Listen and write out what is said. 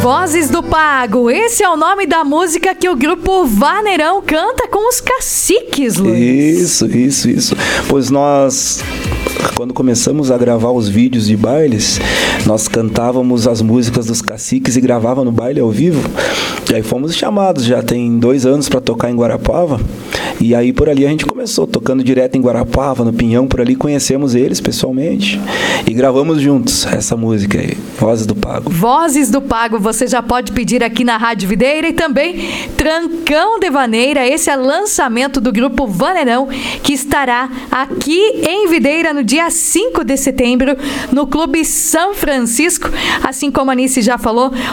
Vozes do Pago, esse é o nome da música que o grupo Vaneirão canta com os caciques, Luiz. Isso. Pois nós, quando começamos a gravar os vídeos de bailes, nós cantávamos as músicas dos caciques e gravava no baile ao vivo. E aí fomos chamados, já tem 2 anos para tocar em Guarapava. E aí por ali a gente começou, tocando direto em Guarapava, no Pinhão, por ali conhecemos eles pessoalmente e gravamos juntos essa música aí, Vozes do Pago. Vozes do Pago, você já pode pedir aqui na Rádio Videira e também Trancão de Vaneira, esse é lançamento do grupo Vaneirão, que estará aqui em Videira no dia 5 de setembro, no Clube São Francisco, assim como a Anice já falou,